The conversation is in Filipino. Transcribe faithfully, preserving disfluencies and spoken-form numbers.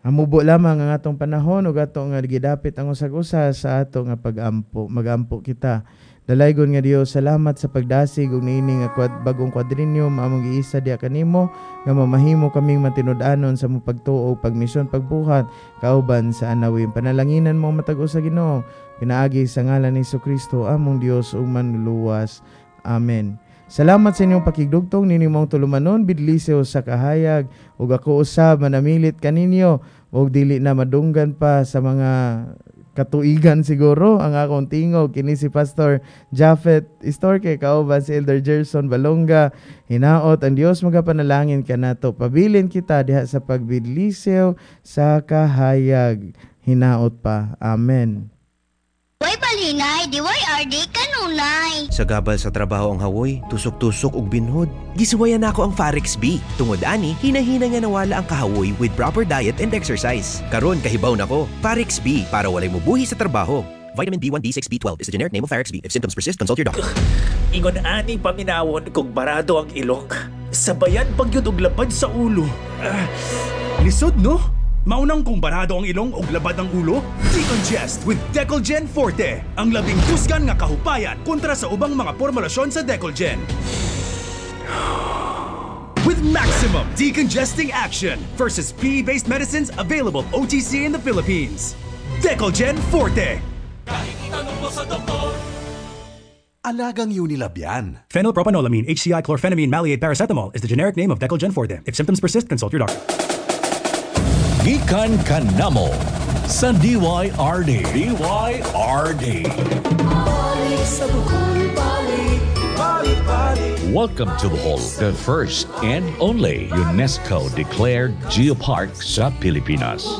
Amubo lamang ang atong panahon ug ato nga gidapit ang usag-usa sa ato nga pag-ampo. Magampo kita. Dalaygon nga Dios, salamat sa pagdasig ug niini nga kwad, bagong kwadrinyum among giisa diha kanimo nga mamahimo kaming matinud-anon sa mong pagtuo, pagmisyon, pagbuhat kauban sa anawin. Panalanginan mo matag-o sa Ginoo. Pinaagi sa ngalan ni Jesucristo among Dios ug manluluwas. Amen. Salamat sa inyong pakigdugtong nini mong tulumanon bidliseo sa kahayag ug ako usab manamilit kaninyo ug dili na madunggan pa sa mga katuigan siguro ang akong tingog kini si Pastor Japhet Istorque kauban si Elder Gerson Balonga. Hinaot ang Dios magapanalangin kanato, pabilin kita diha sa pagbidlisew sa kahayag. Hinaot pa. Amen. Way balhinay, di way ardi kanunay. Sa gabal sa trabaho ang hawoy, tusok-tusok ug binhod. Gisuwayan nako ang Farex B. Tungod ani, hinahina nga nawala ang kahawoy with proper diet and exercise. Karon kahibaw nako, Farex B para walay mubuhi sa trabaho. Vitamin B one, B six, B twelve is the generic name of Farex B. If symptoms persist, consult your doctor. Ingon ani paminawon kung barado ang ilok. Sabayan pagyud og lapad sa ulo. Uh, lisod no? Maunang kung barado ang ilong o labad ang ulo? Decongest with Decolgen Forte. Ang labing tusgan nga kahupayan kontra sa ubang mga formulasyon sa Decolgen. With maximum decongesting action versus P E-based medicines available O T C in the Philippines. Decolgen Forte. Kahit itanong mo sa doktor. Alagang Unilab yan. Phenylpropanolamine, H C I chlorphenamine maleate paracetamol is the generic name of Decolgen Forte. If symptoms persist, consult your doctor. Gikan kanamo sa D Y R D. D Y R D. Balik sa Bohol, balik, balik, balik. Welcome to Bohol, the first and only UNESCO-declared geopark sa Pilipinas.